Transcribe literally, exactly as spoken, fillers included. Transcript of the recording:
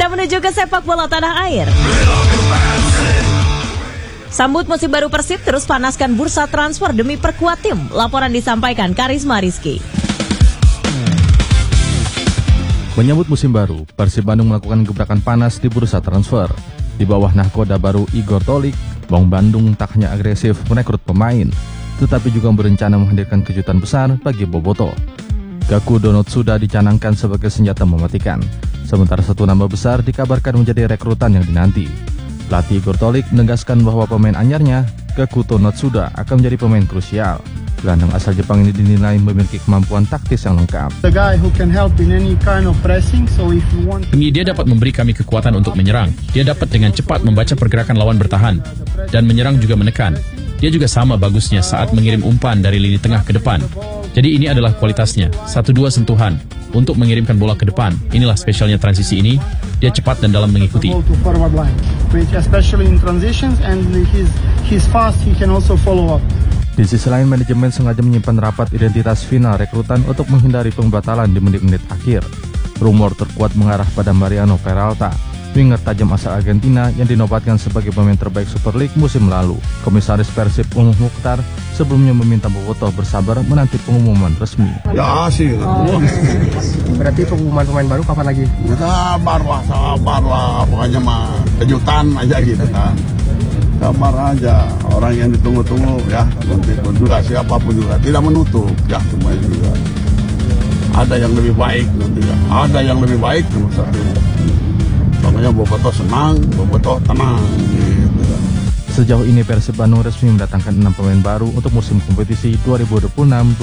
Kita menuju ke sepak bola tanah air. Sambut musim baru Persib, terus panaskan bursa transfer demi perkuat tim. Laporan disampaikan Karisma Rizky. Menyambut musim baru, Persib Bandung melakukan gebrakan panas di bursa transfer. Di bawah nahkoda baru Igor Tolik, Bawang Bandung tak hanya agresif merekrut pemain, tetapi juga berencana menghadirkan kejutan besar bagi Boboto. Gaku Donot sudah dicanangkan sebagai senjata mematikan, sementara satu nama besar dikabarkan menjadi rekrutan yang dinanti. Pelatih Igor Tolik menegaskan bahwa pemain anyarnya, Gaku Donot sudah akan menjadi pemain krusial. Gelandang asal Jepang ini dinilai memiliki kemampuan taktis yang lengkap. Demi dia dapat memberi kami kekuatan untuk menyerang. Dia dapat dengan cepat membaca pergerakan lawan bertahan, dan menyerang juga menekan. Dia juga sama bagusnya saat mengirim umpan dari lini tengah ke depan. Jadi ini adalah kualitasnya, satu dua sentuhan untuk mengirimkan bola ke depan. Inilah spesialnya transisi ini, dia cepat dan dalam mengikuti. Di sisi lain, manajemen sengaja menyimpan rapat identitas final rekrutan untuk menghindari pembatalan di menit-menit akhir. Rumor terkuat mengarah pada Mariano Peralta, winger tajam asal Argentina yang dinobatkan sebagai pemain terbaik Super League musim lalu. Komisaris Persib Umuh Mukhtar sebelumnya meminta Bobotoh bersabar menanti pengumuman resmi. Ya sih. Berarti pengumuman pemain baru kapan lagi? Sabar lah, sabar lah. Pokoknya mah kejutan aja gitu kan. Sabar aja, orang yang ditunggu-tunggu ya, nanti pun juga siapapun juga tidak menutup ya, semuanya juga ada yang lebih baik nanti ya, ada yang lebih baik nomor satu. Makanya Bobotoh senang, Bobotoh tenang gitu. Sejauh ini Persib Bandung resmi mendatangkan enam pemain baru untuk musim kompetisi dua ribu dua puluh enam